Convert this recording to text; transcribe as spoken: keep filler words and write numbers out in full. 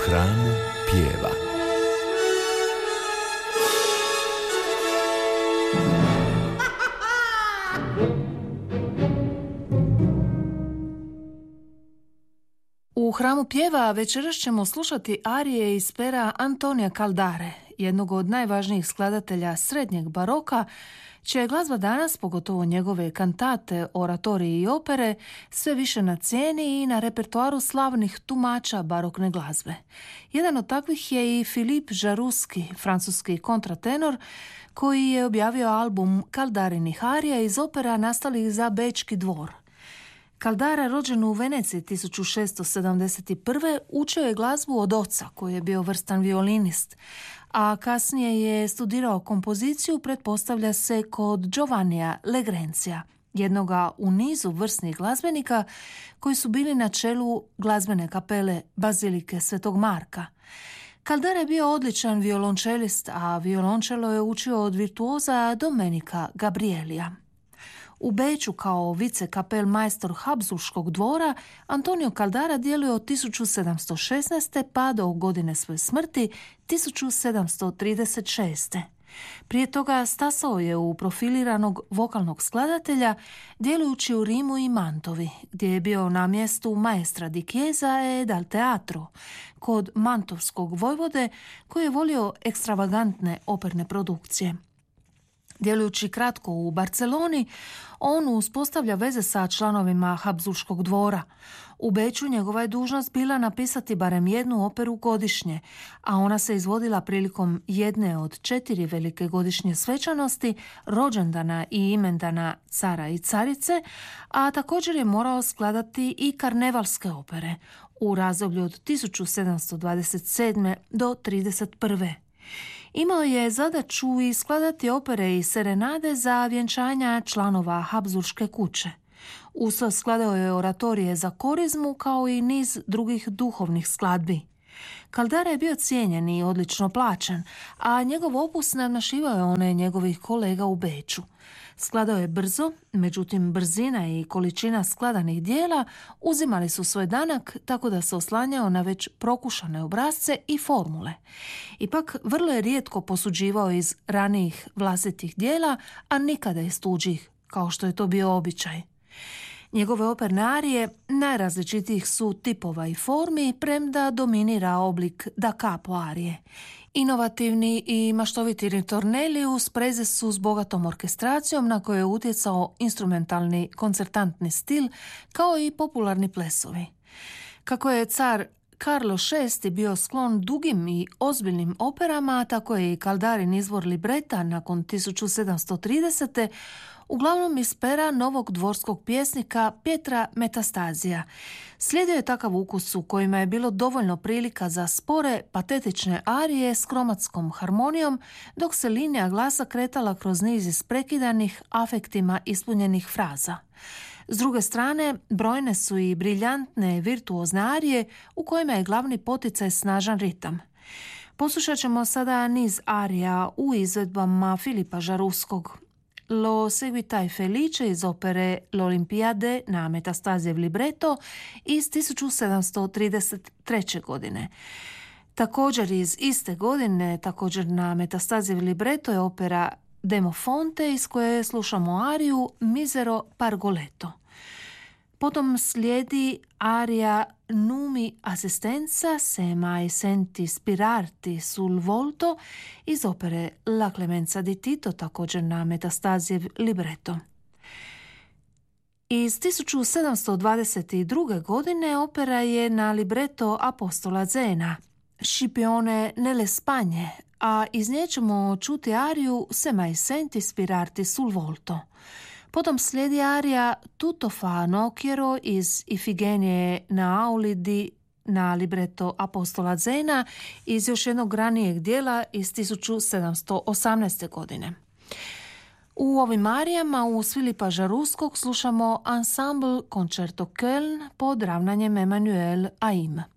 hramu pjeva. U hramu pjeva večeras ćemo slušati arije iz pera Antonija Caldare, jednog od najvažnijih skladatelja srednjeg baroka, čija je glazba danas, pogotovo njegove kantate, oratorije i opere, sve više na cijeni i na repertoaru slavnih tumača barokne glazbe. Jedan od takvih je i Philippe Jaruski, francuski kontratenor, koji je objavio album Caldarinih arija iz opera nastalih za Bečki dvor. Caldara, rođen u Veneciji tisuću šessto sedamdeset prve. učio je glazbu od oca, koji je bio vrstan violinist, a kasnije je studirao kompoziciju, pretpostavlja se, kod Giovannija Legrencia, jednoga u nizu vrsnih glazbenika koji su bili na čelu glazbene kapele Bazilike Svetog Marka. Caldara je bio odličan violončelist, a violončelo je učio od virtuoza Domenica Gabrielija. U Beču kao vice-kapelmajstor Habsburškog dvora Antonio Caldara djeluje od tisuću sedamsto šesnaeste. pa do godine svoje smrti tisuću sedamsto trideset šeste. Prije toga stasao je u profiliranog vokalnog skladatelja, djelujući u Rimu i Mantovi, gdje je bio na mjestu maestra di chiesa e dal teatro, kod mantovskog vojvode koji je volio ekstravagantne operne produkcije. Djelujući kratko u Barceloni, on uspostavlja veze sa članovima Habsburškog dvora. U Beču njegova je dužnost bila napisati barem jednu operu godišnje, a ona se izvodila prilikom jedne od četiri velike godišnje svečanosti, rođendana i imendana cara i carice, a također je morao skladati i karnevalske opere u razdoblju od tisuću sedamsto dvadeset sedme. do trideset prve. Imao je zadaću i skladati opere i serenade za vjenčanja članova Habsburške kuće. Usto skladao je oratorije za korizmu kao i niz drugih duhovnih skladbi. Caldara je bio cijenjen i odlično plaćen, a njegov opus nadmašivao je one njegovih kolega u Beču. Skladao je brzo, međutim brzina i količina skladanih dijela uzimali su svoj danak, tako da se oslanjao na već prokušane obrasce i formule. Ipak vrlo je rijetko posuđivao iz ranijih vlastitih dijela, a nikada iz tuđih, kao što je to bio običaj. Njegove operne arije najrazličitijih su tipova i formi, premda dominira oblik da capo arije. Inovativni i maštoviti ritorneli u sprezi su s bogatom orkestracijom na koju je utjecao instrumentalni koncertantni stil, kao i popularni plesovi. Kako je car Karlo šesti. bio sklon dugim i ozbiljnim operama, tako je i Caldarin izvor libreta nakon tisuću sedamsto tridesete. uglavnom iz pera novog dvorskog pjesnika Pietra Metastazija. Slijedio je takav ukus u kojima je bilo dovoljno prilika za spore, patetične arije s kromatskom harmonijom, dok se linija glasa kretala kroz niz isprekidanih, afektima ispunjenih fraza. S druge strane, brojne su i briljantne virtuozne arije u kojima je glavni poticaj snažan ritam. Poslušat ćemo sada niz arija u izvedbama Filipa Žaruskog. Lo seguitai felice iz opere L'Olimpiade na Metastazijev libreto iz tisuću sedamsto trideset treće. godine. Također iz iste godine, također na Metastazijev libreto je opera Demofonte iz koje slušamo ariju Misero Pargoletto. Potom slijedi arija Numi assistenza se mai senti spirarti sul volto iz opere La Clemenza di Tito, također na Metastazijev libreto. Iz tisuću sedamsto dvadeset druge. godine opera je na libreto Apostola Zena, Scipione nelle Spagne, a iz nje ćemo čuti ariju Se mai senti spirarti sul volto. Potom slijedi arija Tutto fa nocchiero iz Ifigenije na Aulidi na libreto Apostola Zena iz još jednog ranijeg dijela iz tisuću sedamsto osamnaeste. godine. U ovim arijama uz Filipa Žaruskog slušamo Ensemble Concerto Köln pod ravnanjem Emanuel Aim.